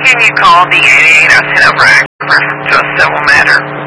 Can you call the 88 Hanover Act reference to a civil matter?